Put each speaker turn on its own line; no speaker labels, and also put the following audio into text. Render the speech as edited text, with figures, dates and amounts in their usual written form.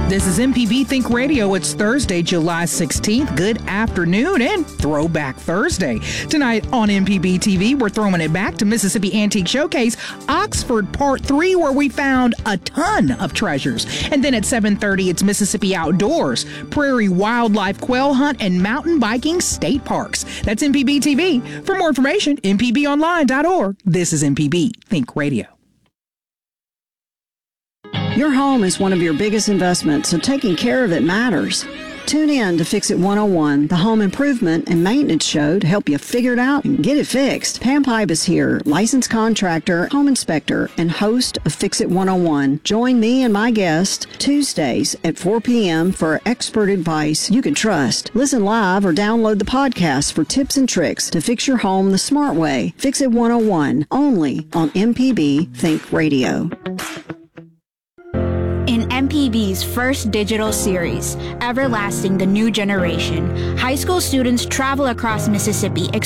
This is MPB Think Radio. It's Thursday, July 16th. Good afternoon and Throwback Thursday. Tonight on MPB TV, we're throwing it back to Mississippi Antique Showcase, Oxford Part 3, where we found a ton of treasures. And then at 7:30, it's Mississippi Outdoors, Prairie Wildlife Quail Hunt, and Mountain Biking State Parks. That's MPB TV. For more information, mpbonline.org. This is MPB Think Radio.
Your home is one of your biggest investments, so taking care of it matters. Tune in to Fix It 101, the home improvement and maintenance show to help you figure it out and get it fixed. Pam Pipe is here, licensed contractor, home inspector, and host of Fix It 101. Join me and my guest Tuesdays at 4 p.m. for expert advice you can trust. Listen live or download the podcast for tips and tricks to fix your home the smart way. Fix It 101, only on MPB Think Radio.
In MPB's first digital series, Everlasting the New Generation, high school students travel across Mississippi